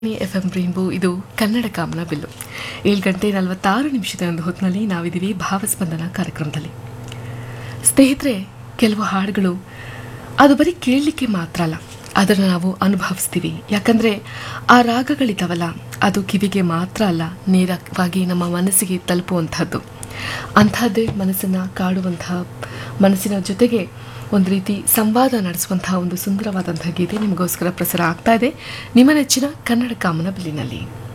FM rainbow ಇದು ಕನ್ನಡ ಕಾಮನ bill 7:46 ಒಂದು ಹೊತ್ತಿನಲ್ಲಿ ನಾವಿದ್ದೀವಿ ಭಾವಸ್ಪಂದನ ಕಾರ್ಯಕ್ರಮದಲ್ಲಿ. ಸ್ನೇಹಿತರೆ, ಕೆಲವು ಹಾಡುಗಳು ಅದು ಬರೀ ಕೇಳಲಿಕ್ಕೆ ಮಾತ್ರ ಅಲ್ಲ, ಅದನ್ನು ನಾವು ಅನುಭವಿಸ್ತೀವಿ. ಯಾಕಂದರೆ ಆ ರಾಗಗಳಿದ್ದಾವಲ್ಲ, ಅದು ಕಿವಿಗೆ ಮಾತ್ರ ಅಲ್ಲ, ನೇರವಾಗಿ ನಮ್ಮ ಮನಸ್ಸಿಗೆ ತಲುಪುವಂಥದ್ದು. ಅಂಥದ್ದೇ ಮನಸ್ಸನ್ನು ಕಾಡುವಂತಹ, ಮನಸ್ಸಿನ ಜೊತೆಗೆ ಒಂದು ರೀತಿ ಸಂವಾದ ನಡೆಸುವಂತಹ ಒಂದು ಸುಂದರವಾದಂತಹ ಗೀತೆ ನಿಮಗೋಸ್ಕರ ಪ್ರಸಾರ ಆಗ್ತಾ ಇದೆ ನಿಮ್ಮ ನೆಚ್ಚಿನ ಕನ್ನಡ ಕಾಮನ ಬಿಲ್ಲಿನಲ್ಲಿ.